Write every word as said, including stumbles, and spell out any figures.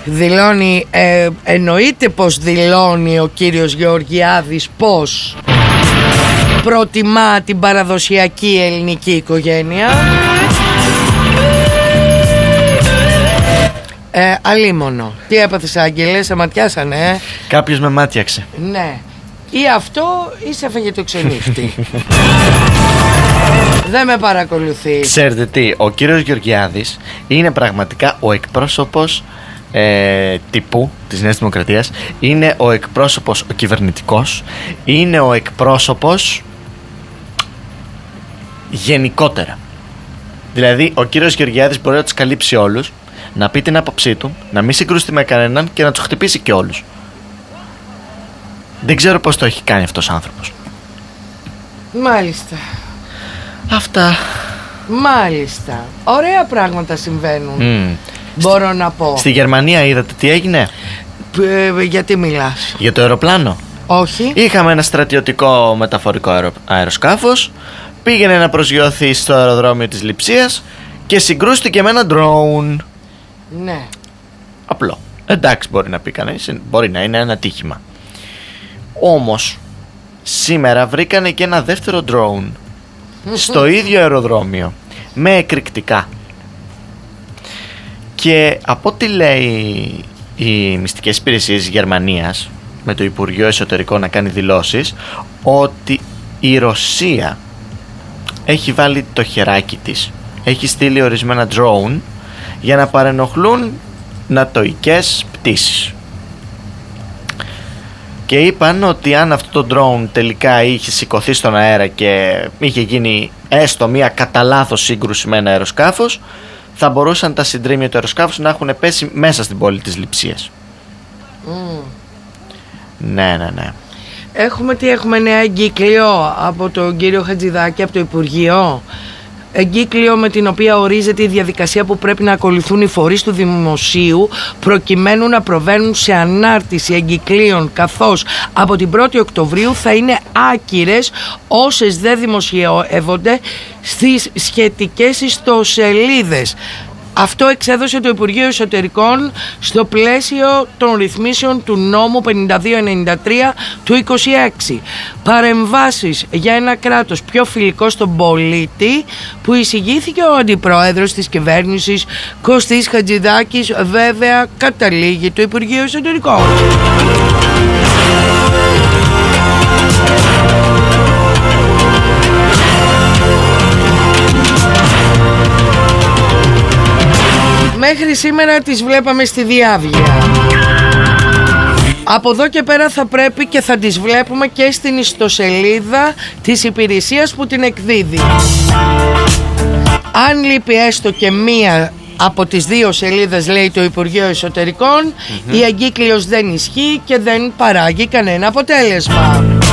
Δηλώνει, ε, εννοείται πως δηλώνει ο κύριος Γεωργιάδης πως προτιμά την παραδοσιακή ελληνική οικογένεια. Ε, αλίμονο. Τι έπαθες, Άγγελε, σε ματιάσανε, ε? Κάποιος με μάτιαξε. Ναι. Ή αυτό ή σε έφαγε το ξενύχτη. Δεν με παρακολουθεί. Ξέρετε τι, ο κύριος Γεωργιάδης είναι πραγματικά ο εκπρόσωπος ε, τυπού της Νέας Δημοκρατίας. Είναι ο εκπρόσωπος ο κυβερνητικός. Είναι ο εκπρόσωπος γενικότερα. Δηλαδή ο κύριος Γεωργιάδης μπορεί να τους καλύψει όλους, να πει την άποψή του, να μην συγκρούσει με κανέναν και να τους χτυπήσει και όλους. Δεν ξέρω πώς το έχει κάνει αυτός ο άνθρωπος. Μάλιστα. Αυτά. Μάλιστα. Ωραία πράγματα συμβαίνουν. Mm. Μπορώ Στη... να πω. Στη Γερμανία είδατε τι έγινε? Ε, γιατί μιλάς? Για το αεροπλάνο. Όχι. Είχαμε ένα στρατιωτικό μεταφορικό αερο... αεροσκάφος. Πήγαινε να προσγειωθεί στο αεροδρόμιο της Λειψίας και συγκρούστηκε με ένα drone. Ναι. Απλό. Εντάξει, μπορεί να πει κανείς, μπορεί να είναι ένα ατύχημα. Όμως σήμερα βρήκανε και ένα δεύτερο drone στο ίδιο αεροδρόμιο με εκρηκτικά. Και από ό,τι λέει οι μυστικές υπηρεσίες της Γερμανίας, με το Υπουργείο Εσωτερικών να κάνει δηλώσεις, ότι η Ρωσία έχει βάλει το χεράκι της, έχει στείλει ορισμένα drone για να παρενοχλούν νατοικές πτήσεις. Και είπαν ότι αν αυτό το drone τελικά είχε σηκωθεί στον αέρα και είχε γίνει έστω μια κατά λάθος σύγκρουση με ένα αεροσκάφος, θα μπορούσαν τα συντρίμμια του αεροσκάφους να έχουν πέσει μέσα στην πόλη της Λειψίας. Mm. Ναι, ναι, ναι. Έχουμε τι έχουμε, νέα εγκύκλιο από τον κύριο Χατζηδάκη, από το Υπουργείο. Εγκύκλιο με την οποία ορίζεται η διαδικασία που πρέπει να ακολουθούν οι φορείς του δημοσίου προκειμένου να προβαίνουν σε ανάρτηση εγκυκλίων, καθώς από την πρώτη Οκτωβρίου θα είναι άκυρες όσες δεν δημοσιεύονται στις σχετικές ιστοσελίδες. Αυτό εξέδωσε το Υπουργείο Εσωτερικών στο πλαίσιο των ρυθμίσεων του νόμου πενήντα δύο ενενήντα τρία του είκοσι έξι. Παρεμβάσεις για ένα κράτος πιο φιλικό στον πολίτη που εισηγήθηκε ο αντιπρόεδρος της κυβέρνησης Κωστής Χατζηδάκης, βέβαια καταλήγει το Υπουργείο Εσωτερικών. Μέχρι σήμερα τις βλέπαμε στη διάβγεια. Από εδώ και πέρα θα πρέπει και θα τις βλέπουμε και στην ιστοσελίδα της υπηρεσίας που την εκδίδει. Αν λείπει έστω και μία από τις δύο σελίδες, λέει το Υπουργείο Εσωτερικών, mm-hmm. η εγκύκλειος δεν ισχύει και δεν παράγει κανένα αποτέλεσμα.